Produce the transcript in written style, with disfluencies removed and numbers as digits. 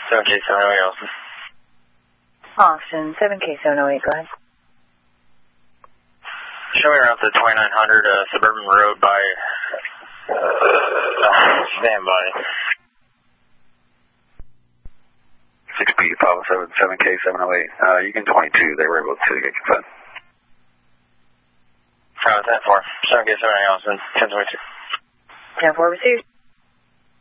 7K708 Austin. Austin, 7K708, go ahead. Show me around to 2900 Suburban Road by standby. 6B 507 7K708. You can 22. They were able to get confirmed. 10-4. 7K708 Austin. 1022. 10-4 received.